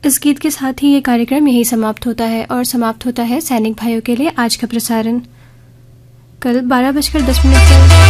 इस गीत के साथ ही ये कार्यक्रम यही समाप्त होता है और समाप्त होता है सैनिक भाइयों के लिए आज का प्रसारण। कल 12:10 पर